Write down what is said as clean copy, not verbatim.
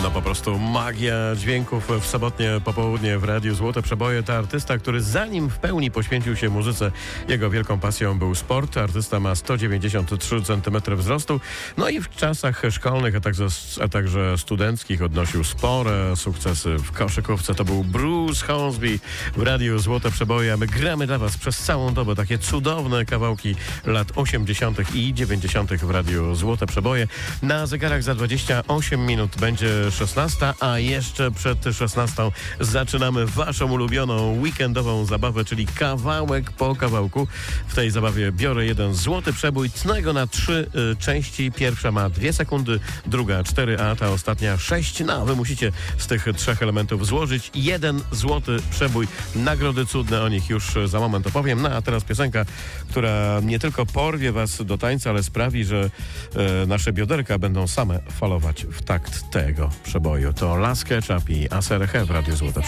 No po prostu magia dźwięków w sobotnie popołudnie w Radiu Złote Przeboje. To artysta, który zanim w pełni poświęcił się muzyce, jego wielką pasją był sport. Artysta ma 193 cm wzrostu. No i w czasach szkolnych, a także studenckich odnosił spore sukcesy w koszykówce. To był Bruce Hornsby w Radiu Złote Przeboje, a my gramy dla was przez całą dobę takie cudowne kawałki lat 80. i 90. w Radiu Złote Przeboje. Na zegarach za 28 minut będzie 16, a jeszcze przed 16 zaczynamy waszą ulubioną weekendową zabawę, czyli kawałek po kawałku. W tej zabawie biorę jeden złoty przebój, tnę go na 3 części. Pierwsza ma 2 sekundy, druga 4, a ta ostatnia 6. No, wy musicie z tych 3 elementów złożyć jeden złoty przebój. Nagrody cudne, o nich już za moment opowiem. No a teraz piosenka, która nie tylko porwie was do tańca, ale sprawi, że nasze bioderka będą same falować w takt tego przeboju. To Last Ketchup i Aserhe w Radiu Złote.